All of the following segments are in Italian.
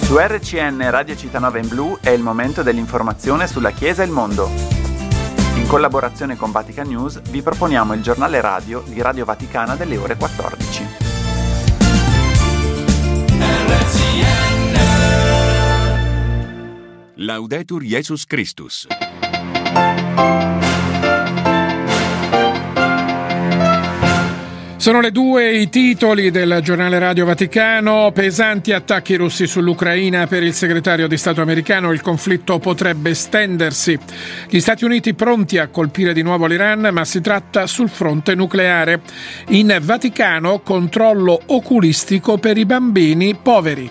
Su RCN Radio Città in Blu è il momento dell'informazione sulla Chiesa e il mondo. In collaborazione con Vatican News vi proponiamo il giornale radio di Radio Vaticana delle ore 14. Laudetur Jesus Christus. Sono le 2 i titoli del giornale Radio Vaticano. Pesanti attacchi russi sull'Ucraina per il segretario di Stato americano. Il conflitto potrebbe estendersi. Gli Stati Uniti pronti a colpire di nuovo l'Iran, ma si tratta sul fronte nucleare. In Vaticano, controllo oculistico per i bambini poveri.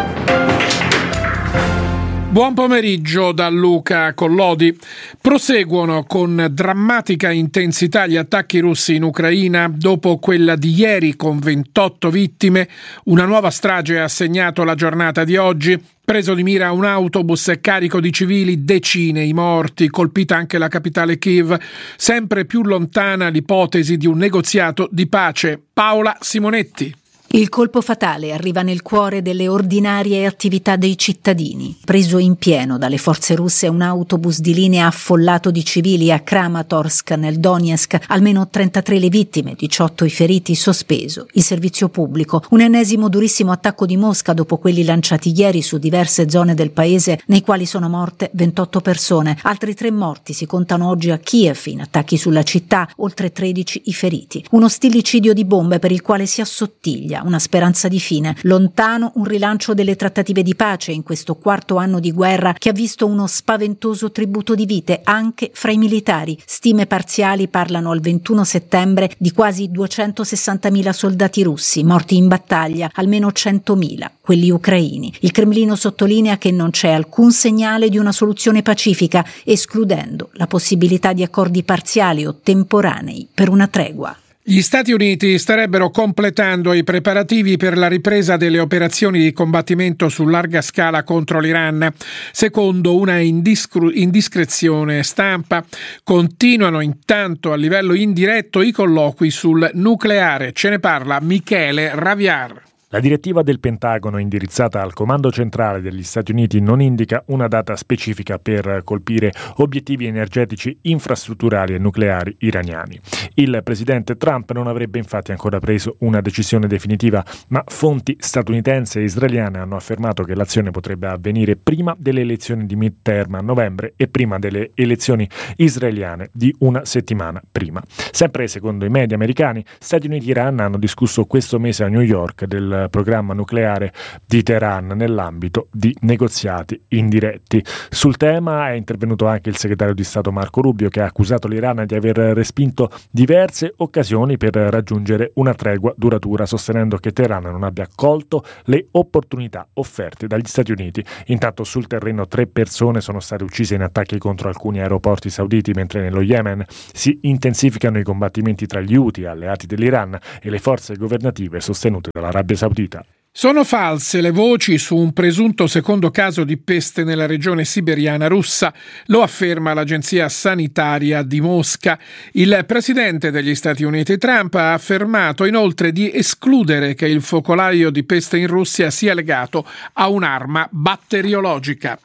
Buon pomeriggio da Luca Collodi. Proseguono con drammatica intensità gli attacchi russi in Ucraina. Dopo quella di ieri con 28 vittime, una nuova strage ha segnato la giornata di oggi. Preso di mira un autobus carico di civili, decine i morti, colpita anche la capitale Kiev. Sempre più lontana l'ipotesi di un negoziato di pace. Paola Simonetti. Il colpo fatale arriva nel cuore delle ordinarie attività dei cittadini. Preso in pieno dalle forze russe un autobus di linea affollato di civili a Kramatorsk nel Donetsk, almeno 33 le vittime, 18 i feriti, sospeso il servizio pubblico. Un ennesimo durissimo attacco di Mosca dopo quelli lanciati ieri su diverse zone del paese, nei quali sono morte 28 persone. Altri 3 morti si contano oggi a Kiev in attacchi sulla città, oltre 13 i feriti. Uno stillicidio di bombe per il quale si assottiglia una speranza di fine. Lontano un rilancio delle trattative di pace in questo quarto anno di guerra che ha visto uno spaventoso tributo di vite anche fra i militari. Stime parziali parlano al 21 settembre di quasi 260.000 soldati russi morti in battaglia, almeno 100.000 quelli ucraini. Il Cremlino sottolinea che non c'è alcun segnale di una soluzione pacifica, escludendo la possibilità di accordi parziali o temporanei per una tregua. Gli Stati Uniti starebbero completando i preparativi per la ripresa delle operazioni di combattimento su larga scala contro l'Iran. Secondo una indiscrezione stampa, continuano intanto a livello indiretto i colloqui sul nucleare. Ce ne parla Michele Raviar. La direttiva del Pentagono indirizzata al Comando Centrale degli Stati Uniti non indica una data specifica per colpire obiettivi energetici, infrastrutturali e nucleari iraniani. Il presidente Trump non avrebbe infatti ancora preso una decisione definitiva, ma fonti statunitensi e israeliane hanno affermato che l'azione potrebbe avvenire prima delle elezioni di midterm a novembre e prima delle elezioni israeliane di una settimana prima. Sempre secondo i media americani, Stati Uniti e Iran hanno discusso questo mese a New York del programma nucleare di Teheran nell'ambito di negoziati indiretti. Sul tema è intervenuto anche il segretario di Stato Marco Rubio, che ha accusato l'Iran di aver respinto diverse occasioni per raggiungere una tregua duratura, sostenendo che Teheran non abbia colto le opportunità offerte dagli Stati Uniti. Intanto sul terreno 3 persone sono state uccise in attacchi contro alcuni aeroporti sauditi, mentre nello Yemen si intensificano i combattimenti tra gli Houthi, alleati dell'Iran, e le forze governative sostenute dall'Arabia Saudita. Sono false le voci su un presunto secondo caso di peste nella regione siberiana russa, lo afferma l'agenzia sanitaria di Mosca. Il presidente degli Stati Uniti Trump ha affermato inoltre di escludere che il focolaio di peste in Russia sia legato a un'arma batteriologica.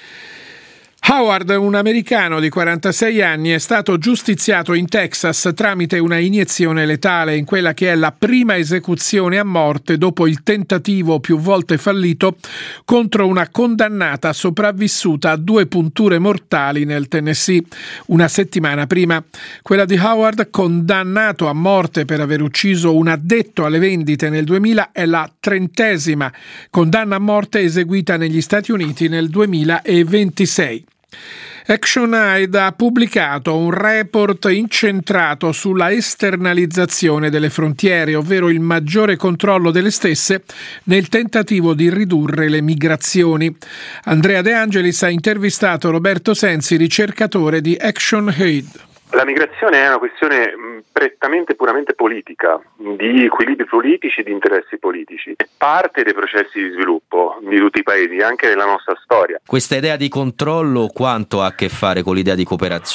Howard, un americano di 46 anni, è stato giustiziato in Texas tramite una iniezione letale in quella che è la prima esecuzione a morte dopo il tentativo più volte fallito contro una condannata sopravvissuta a 2 punture mortali nel Tennessee una settimana prima. Quella di Howard, condannato a morte per aver ucciso un addetto alle vendite nel 2000, è la 30ª condanna a morte eseguita negli Stati Uniti nel 2026. ActionAid ha pubblicato un report incentrato sulla esternalizzazione delle frontiere, ovvero il maggiore controllo delle stesse nel tentativo di ridurre le migrazioni. Andrea De Angelis ha intervistato Roberto Sensi, ricercatore di ActionAid. La migrazione è una questione prettamente puramente politica, di equilibri politici, di interessi politici. È parte dei processi di sviluppo di tutti i paesi, anche nella nostra storia. Questa idea di controllo quanto ha a che fare con l'idea di cooperazione?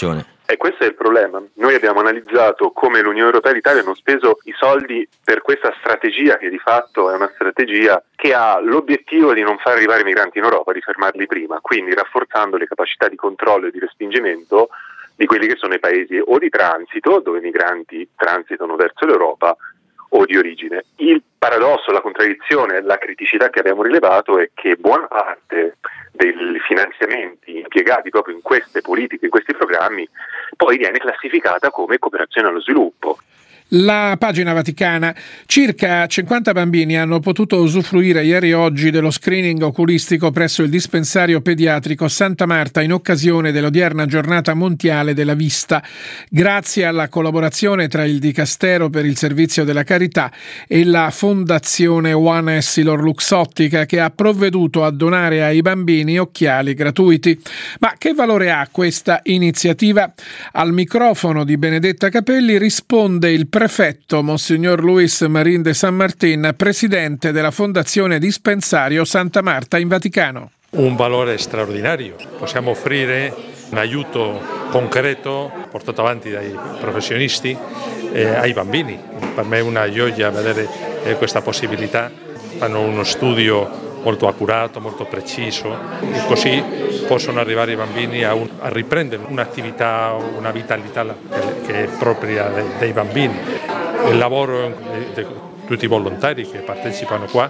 E questo è il problema. Noi abbiamo analizzato come l'Unione Europea e l'Italia hanno speso i soldi per questa strategia, che di fatto è una strategia che ha l'obiettivo di non far arrivare i migranti in Europa, di fermarli prima, quindi rafforzando le capacità di controllo e di respingimento di quelli che sono i paesi o di transito, dove i migranti transitano verso l'Europa, o di origine. Il paradosso, la contraddizione, la criticità che abbiamo rilevato è che buona parte dei finanziamenti impiegati proprio in queste politiche, in questi programmi, poi viene classificata come cooperazione allo sviluppo. La pagina vaticana. Circa 50 bambini hanno potuto usufruire ieri e oggi dello screening oculistico presso il dispensario pediatrico Santa Marta in occasione dell'odierna giornata mondiale della vista, grazie alla collaborazione tra il Dicastero per il Servizio della Carità e la Fondazione One Essilor Luxottica, che ha provveduto a donare ai bambini occhiali gratuiti. Ma che valore ha questa iniziativa? Al microfono di Benedetta Capelli risponde il prefetto Monsignor Luis Marín de San Martín, presidente della Fondazione Dispensario Santa Marta in Vaticano. Un valore straordinario. Possiamo offrire un aiuto concreto portato avanti dai professionisti ai bambini. Per me è una gioia vedere questa possibilità. Fanno uno studio molto accurato, molto preciso, e così possono arrivare i bambini a riprendere un'attività, una vitalità che è propria dei bambini. Il lavoro di tutti i volontari che partecipano qua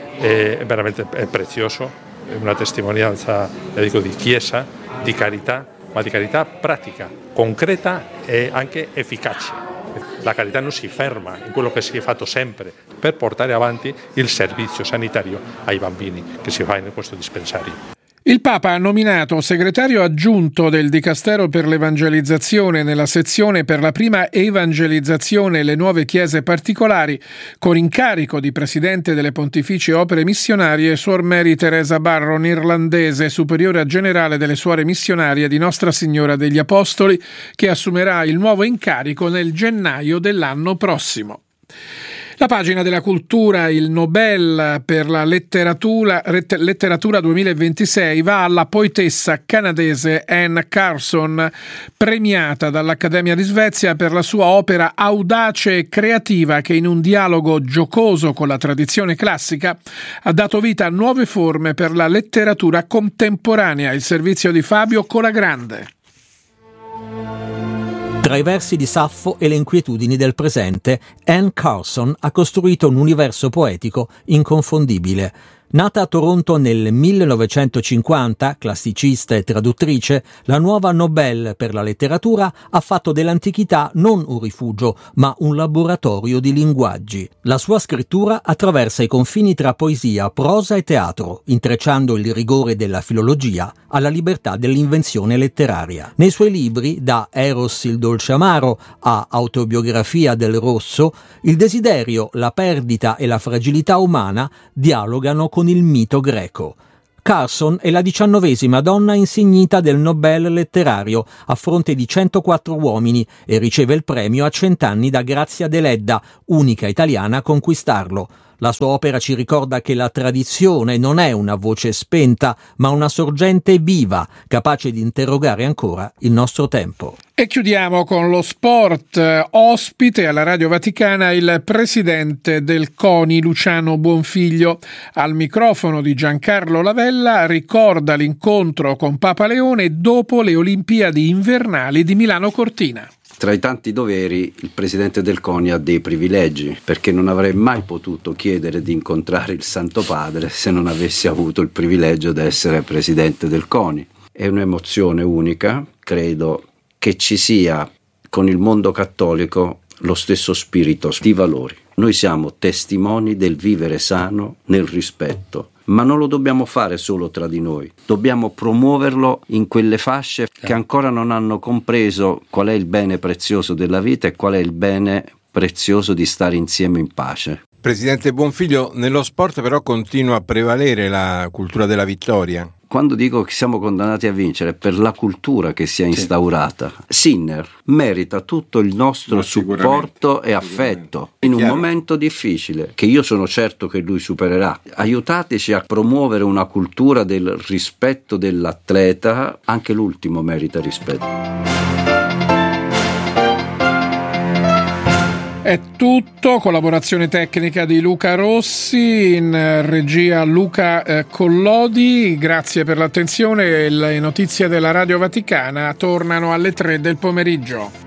è veramente prezioso, è una testimonianza, dico, di Chiesa, di carità, ma di carità pratica, concreta e anche efficace. La carità non si ferma in quello che si è fatto sempre per portare avanti il servizio sanitario ai bambini che si fa in questo dispensario. Il Papa ha nominato segretario aggiunto del Dicastero per l'Evangelizzazione nella sezione per la prima evangelizzazione e le nuove chiese particolari, con incarico di presidente delle Pontificie Opere Missionarie, Suor Mary Teresa Barron, irlandese, superiore generale delle suore missionarie di Nostra Signora degli Apostoli, che assumerà il nuovo incarico nel gennaio dell'anno prossimo. La pagina della cultura, il Nobel per la letteratura 2026 va alla poetessa canadese Anne Carson, premiata dall'Accademia di Svezia per la sua opera audace e creativa che, in un dialogo giocoso con la tradizione classica, ha dato vita a nuove forme per la letteratura contemporanea. Il servizio di Fabio Colagrande. Tra i versi di Saffo e le inquietudini del presente, Anne Carson ha costruito un universo poetico inconfondibile. Nata a Toronto nel 1950, classicista e traduttrice, la nuova Nobel per la letteratura ha fatto dell'antichità non un rifugio, ma un laboratorio di linguaggi. La sua scrittura attraversa i confini tra poesia, prosa e teatro, intrecciando il rigore della filologia alla libertà dell'invenzione letteraria. Nei suoi libri, da Eros il dolce amaro a Autobiografia del rosso, il desiderio, la perdita e la fragilità umana dialogano con il mito greco. Carson è la 19ª donna insignita del Nobel letterario a fronte di 104 uomini e riceve il premio a 100 anni da Grazia Deledda, unica italiana a conquistarlo. La sua opera ci ricorda che la tradizione non è una voce spenta, ma una sorgente viva, capace di interrogare ancora il nostro tempo. E chiudiamo con lo sport. Ospite alla Radio Vaticana il presidente del CONI, Luciano Buonfiglio. Al microfono di Giancarlo Lavella ricorda l'incontro con Papa Leone dopo le Olimpiadi invernali di Milano Cortina. Tra i tanti doveri, il presidente del CONI ha dei privilegi, perché non avrei mai potuto chiedere di incontrare il Santo Padre se non avessi avuto il privilegio di essere presidente del CONI. È un'emozione unica, credo che ci sia con il mondo cattolico lo stesso spirito di valori. Noi siamo testimoni del vivere sano nel rispetto, ma non lo dobbiamo fare solo tra di noi, dobbiamo promuoverlo in quelle fasce che ancora non hanno compreso qual è il bene prezioso della vita e qual è il bene prezioso di stare insieme in pace. Presidente Buonfiglio, nello sport però continua a prevalere la cultura della vittoria. Quando dico che siamo condannati a vincere, per la cultura che si è instaurata. Sinner merita tutto il nostro supporto e affetto in un momento difficile, che io sono certo che lui supererà. Aiutateci a promuovere una cultura del rispetto dell'atleta, anche l'ultimo merita rispetto. È tutto, collaborazione tecnica di Luca Rossi, in regia Luca Collodi. Grazie per l'attenzione. Le notizie della Radio Vaticana tornano alle 3 del pomeriggio.